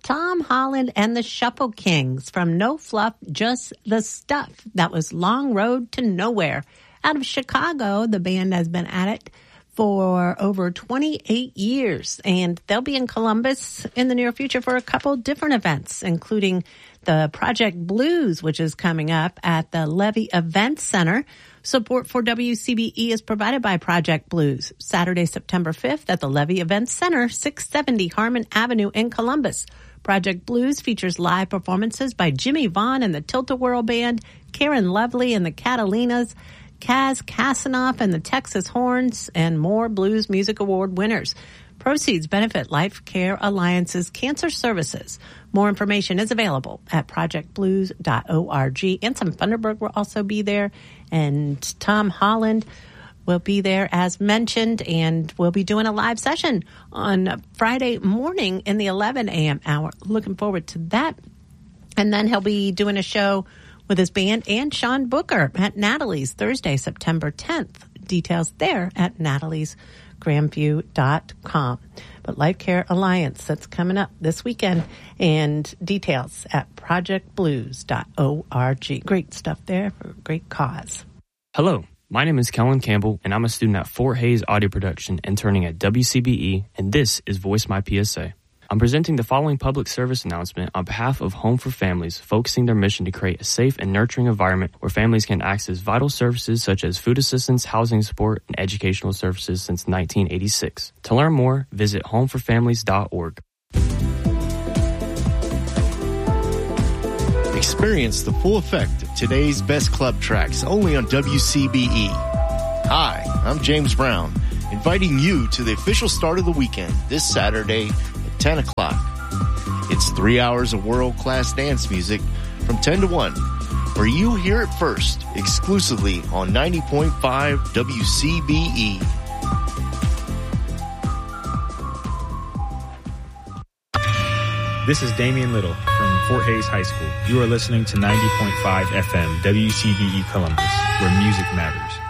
Tom Holland and the Shuffle Kings from No Fluff, Just the Stuff. That was Long Road to Nowhere. Out of Chicago, the band has been at it for over 28 years, and they'll be in Columbus in the near future for a couple different events, including the Project Blues, which is coming up at the Levy Event Center. Support for WCBE is provided by Project Blues. Saturday, September 5th at the Levy Event Center, 670 Harmon Avenue in Columbus. Project Blues features live performances by Jimmy Vaughn and the Tilt-A-Whirl Band, Karen Lovely and the Catalinas, Kaz Kasanoff and the Texas Horns, and more Blues Music Award winners. Proceeds benefit Life Care Alliance's cancer services. More information is available at projectblues.org. Anson Funderburg will also be there, and Tom Holland will be there as mentioned, and we'll be doing a live session on Friday morning in the 11 a.m. hour. Looking forward to that. And then he'll be doing a show with his band and Sean Booker at Natalie's Thursday, September 10th. Details there at nataliesgrandview.com. But Life Care Alliance, that's coming up this weekend, and details at projectblues.org. Great stuff there for a great cause. Hello, my name is Kellen Campbell, and I'm a student at Fort Hays Audio Production, interning at WCBE, and this is Voice My PSA. I'm presenting the following public service announcement on behalf of Home for Families, focusing their mission to create a safe and nurturing environment where families can access vital services such as food assistance, housing support, and educational services since 1986. To learn more, visit homeforfamilies.org. Experience the full effect of today's best club tracks only on WCBE. Hi, I'm James Brown, inviting you to the official start of the weekend this Saturday 10 o'clock. It's 3 hours of world-class dance music from 10 to 1, where you hear it first, exclusively on 90.5 WCBE. This is Damian Little from Fort Hays High School. You are listening to 90.5 FM WCBE Columbus, where music matters.